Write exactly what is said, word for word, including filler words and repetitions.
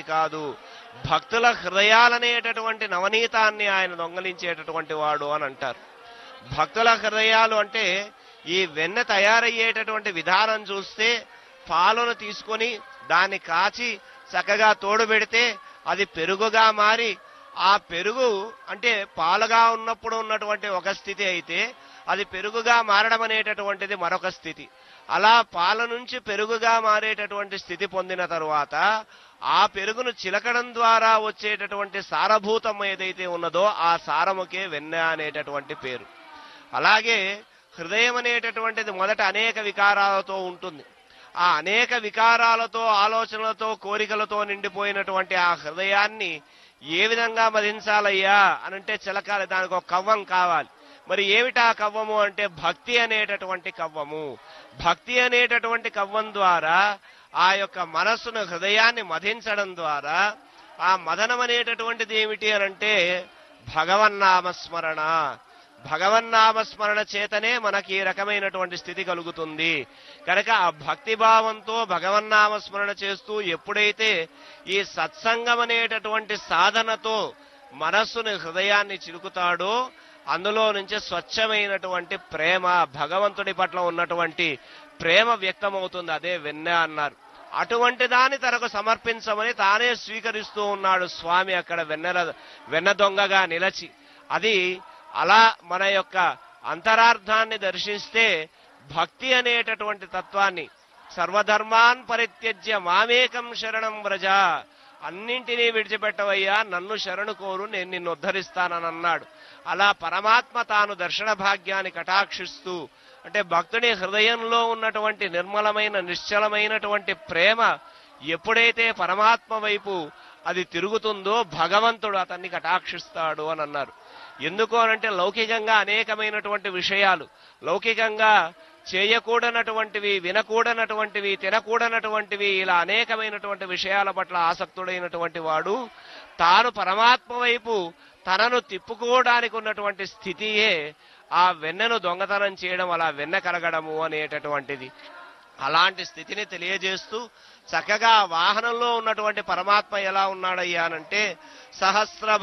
కాదు, భక్తుల హృదయాలనేటటువంటి నవనీతాన్ని ఆయన దొంగలించేటటువంటి వాడు అని అంటారు. భక్తుల హృదయాలు అంటే ఈ వెన్న తయారయ్యేటటువంటి విధానం చూస్తే పాలను తీసుకొని దాన్ని కాచి చక్కగా తోడు పెడితే అది పెరుగుగా మారి, ఆ పెరుగు అంటే పాలుగా ఉన్నప్పుడు ఉన్నటువంటి ఒక స్థితి అయితే అది పెరుగుగా మారడం అనేటటువంటిది మరొక స్థితి. అలా పాల నుంచి పెరుగుగా మారేటటువంటి స్థితి పొందిన తరువాత ఆ పెరుగును చిలకడం ద్వారా వచ్చేటటువంటి సారభూతం ఏదైతే ఉన్నదో ఆ సారముకే వెన్న అనేటటువంటి పేరు. అలాగే హృదయం అనేటటువంటిది మొదట అనేక వికారాలతో ఉంటుంది. ఆ అనేక వికారాలతో, ఆలోచనలతో, కోరికలతో నిండిపోయినటువంటి ఆ హృదయాన్ని ఏ విధంగా మదించాలయ్యా అనంటే చిలకాలి, దానికి ఒక కవ్వం కావాలి. మరి ఏమిటా కవ్వము అంటే భక్తి అనేటటువంటి కవ్వము. భక్తి అనేటటువంటి కవ్వం ద్వారా ఆ యొక్క మనస్సును, హృదయాన్ని మధించడం ద్వారా ఆ మదనం అనేటటువంటిది ఏమిటి అనంటే భగవన్నామస్మరణ. భగవన్నామస్మరణ చేతనే మనకి ఈ రకమైనటువంటి స్థితి కలుగుతుంది. కనుక ఆ భక్తిభావంతో భగవన్నామస్మరణ చేస్తూ ఎప్పుడైతే ఈ సత్సంగం అనేటటువంటి సాధనతో మనస్సుని, హృదయాన్ని చిలుకుతాడో అందులో నుంచి స్వచ్ఛమైనటువంటి ప్రేమ, భగవంతుడి పట్ల ఉన్నటువంటి ప్రేమ వ్యక్తమవుతుంది. అదే వెన్న అన్నారు. అటువంటి దాన్ని తనకు సమర్పించమని తానే స్వీకరిస్తూ ఉన్నాడు స్వామి అక్కడ వెన్నెల వెన్న దొంగగా నిలచి. అది అలా మన యొక్క అంతరార్థాన్ని దర్శిస్తే భక్తి అనేటటువంటి తత్వాన్ని, సర్వధర్మాన్ పరిత్యజ్య మామేకం శరణం వ్రజ, అన్నింటినీ విడిచిపెట్టవయ్యా, నన్ను శరణు కోరు, నేను నిన్ను ఉద్ధరిస్తానని అన్నాడు. అలా పరమాత్మ తాను దర్శన భాగ్యాన్ని కటాక్షిస్తూ, అంటే భక్తుని హృదయంలో ఉన్నటువంటి నిర్మలమైన, నిశ్చలమైనటువంటి ప్రేమ ఎప్పుడైతే పరమాత్మ వైపు అది తిరుగుతుందో భగవంతుడు అతన్ని కటాక్షిస్తాడు అని అన్నారు. ఎందుకు అనంటే లౌకికంగా అనేకమైనటువంటి విషయాలు, లౌకికంగా చేయకూడనటువంటివి, వినకూడనటువంటివి, తినకూడనటువంటివి, ఇలా అనేకమైనటువంటి విషయాల పట్ల ఆసక్తుడైనటువంటి వాడు తాను పరమాత్మ వైపు తనను తిప్పుకోవడానికి ఉన్నటువంటి స్థితియే ఆ వెన్నను దొంగతనం చేయడం, అలా వెన్న కలగడము అనేటటువంటిది. అలాంటి స్థితిని తెలియజేస్తూ చక్కగా వాహనంలో ఉన్నటువంటి పరమాత్మ ఎలా ఉన్నాడయ్యానంటే సహస్ర